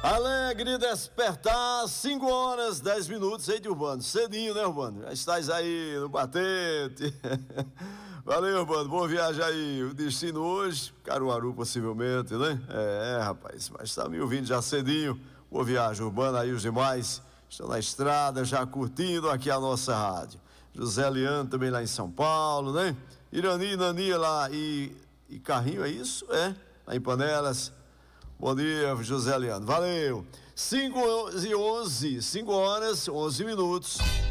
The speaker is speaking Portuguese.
Alegre despertar, 5 horas, 10 minutos, aí de Urbano, cedinho, né, Urbano? Já estás aí no batente. Valeu, Urbano, boa viagem aí. O destino hoje, Caruaru possivelmente, né? Rapaz, mas tá me ouvindo já cedinho. Boa viagem, Urbano, aí os demais estão na estrada, já curtindo aqui a nossa rádio. José Leandro também lá em São Paulo, né? Irani, Nania lá e Carrinho, é isso? Lá em Panelas. Bom dia, José Leandro. Valeu. 5 horas, 11 minutos.